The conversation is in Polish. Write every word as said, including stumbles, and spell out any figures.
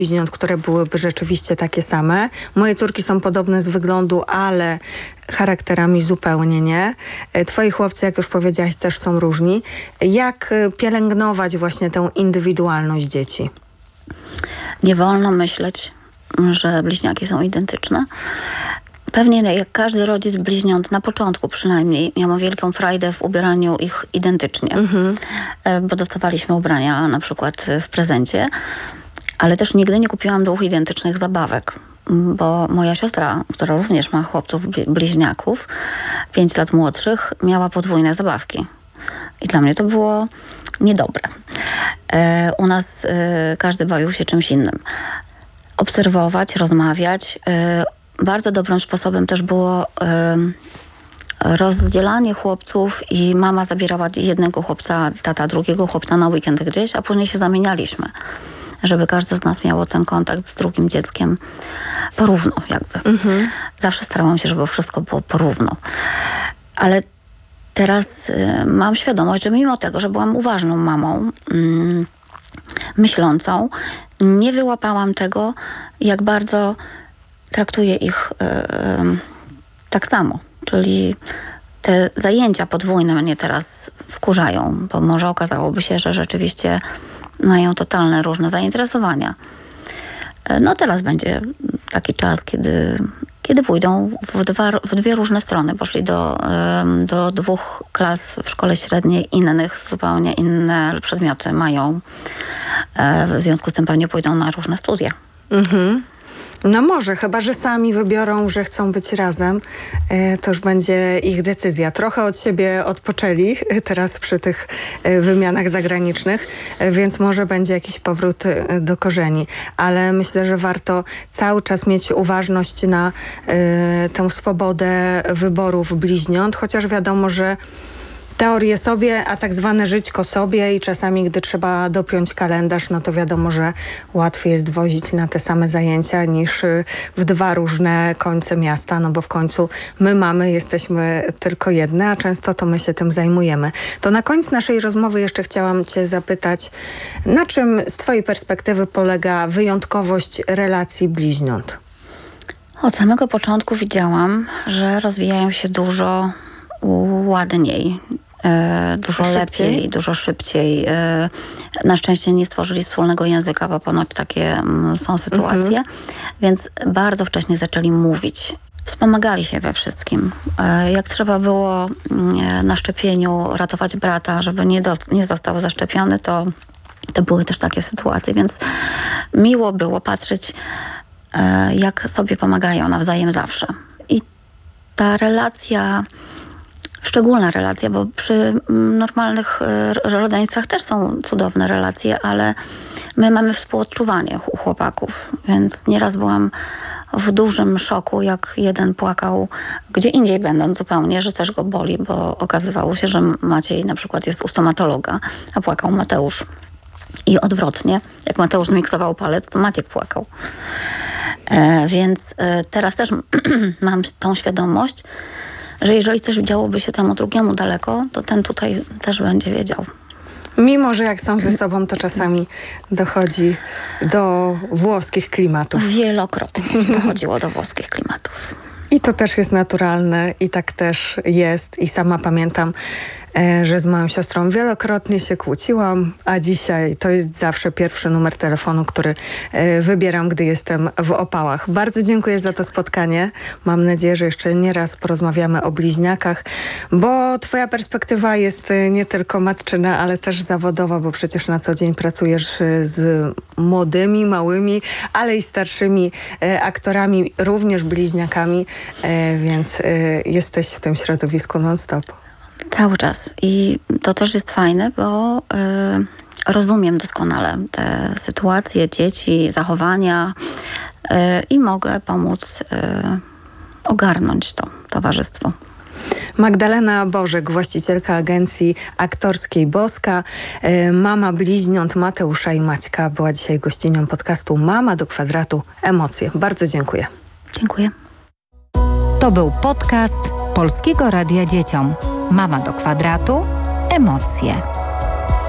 bliźniąt, które byłyby rzeczywiście takie same. Moje córki są podobne z wyglądu, ale charakterami zupełnie nie. Twoi chłopcy, jak już powiedziałaś, też są różni. Jak pielęgnować właśnie tę indywidualność dzieci? Nie wolno myśleć, że bliźniaki są identyczne. Pewnie jak każdy rodzic bliźniąt, na początku przynajmniej, miałam wielką frajdę w ubieraniu ich identycznie. Mhm. Bo dostawaliśmy ubrania na przykład w prezencie. Ale też nigdy nie kupiłam dwóch identycznych zabawek, bo moja siostra, która również ma chłopców bliźniaków, pięć lat młodszych, miała podwójne zabawki. I dla mnie to było niedobre. E, u nas e, każdy bawił się czymś innym. Obserwować, rozmawiać. E, bardzo dobrym sposobem też było e, rozdzielanie chłopców i mama zabierała jednego chłopca, tata drugiego chłopca na weekend gdzieś, a później się zamienialiśmy. Żeby każdy z nas miało ten kontakt z drugim dzieckiem porówno jakby. Mhm. Zawsze starałam się, żeby wszystko było porówno. Ale teraz y, mam świadomość, że mimo tego, że byłam uważną mamą, y, myślącą, nie wyłapałam tego, jak bardzo traktuję ich y, y, tak samo. Czyli te zajęcia podwójne mnie teraz wkurzają, bo może okazałoby się, że rzeczywiście mają totalne różne zainteresowania. No teraz będzie taki czas, kiedy, kiedy pójdą w, dwa, w dwie różne strony. Poszli do, do dwóch klas w szkole średniej innych, zupełnie inne przedmioty mają. W związku z tym pewnie pójdą na różne studia. Mhm. No może, chyba że sami wybiorą, że chcą być razem, to już będzie ich decyzja. Trochę od siebie odpoczęli teraz przy tych wymianach zagranicznych, więc może będzie jakiś powrót do korzeni. Ale myślę, że warto cały czas mieć uważność na y, tę swobodę wyborów bliźniąt, chociaż wiadomo, że teorię sobie, a tak zwane żyćko sobie i czasami, gdy trzeba dopiąć kalendarz, no to wiadomo, że łatwiej jest wozić na te same zajęcia niż w dwa różne końce miasta, no bo w końcu my mamy, jesteśmy tylko jedne, a często to my się tym zajmujemy. To na koniec naszej rozmowy jeszcze chciałam cię zapytać, na czym z twojej perspektywy polega wyjątkowość relacji bliźniąt? Od samego początku widziałam, że rozwijają się dużo ładniej. E, dużo szybciej. lepiej, dużo szybciej. E, na szczęście nie stworzyli wspólnego języka, bo ponoć takie m, są sytuacje, mhm. więc bardzo wcześnie zaczęli mówić. Wspomagali się we wszystkim. E, jak trzeba było e, na szczepieniu ratować brata, żeby nie, do, nie został zaszczepiony, to, to były też takie sytuacje, więc miło było patrzeć, e, jak sobie pomagają nawzajem zawsze. I ta relacja, szczególna relacja, bo przy normalnych rodzeństwach też są cudowne relacje, ale my mamy współodczuwanie u chłopaków, więc nieraz byłam w dużym szoku, jak jeden płakał gdzie indziej będąc zupełnie, że coś go boli, bo okazywało się, że Maciej na przykład jest u stomatologa, a płakał Mateusz. I odwrotnie, jak Mateusz zmiksował palec, to Maciek płakał. E, więc e, teraz też mam tą świadomość, że jeżeli coś działoby się temu drugiemu daleko, to ten tutaj też będzie wiedział. Mimo, że jak są ze sobą, to czasami dochodzi do włoskich klimatów. Wielokrotnie dochodziło do włoskich klimatów. I to też jest naturalne i tak też jest. I sama pamiętam, e, że z moją siostrą wielokrotnie się kłóciłam, a dzisiaj to jest zawsze pierwszy numer telefonu, który e, wybieram, gdy jestem w opałach. Bardzo dziękuję za to spotkanie. Mam nadzieję, że jeszcze nie raz porozmawiamy o bliźniakach, bo twoja perspektywa jest nie tylko matczyna, ale też zawodowa, bo przecież na co dzień pracujesz z młodymi, małymi, ale i starszymi e, aktorami, również bliźniakami, e, więc e, jesteś w tym środowisku non-stop. Cały czas. I to też jest fajne, bo y, rozumiem doskonale te sytuacje, dzieci, zachowania y, i mogę pomóc y, ogarnąć to towarzystwo. Magdalena Bożek, właścicielka agencji aktorskiej Boska, y, mama bliźniąt Mateusza i Maćka, była dzisiaj gościnią podcastu Mama do kwadratu Emocje. Bardzo dziękuję. Dziękuję. To był podcast Polskiego Radia Dzieciom. Mama do kwadratu. Emocje.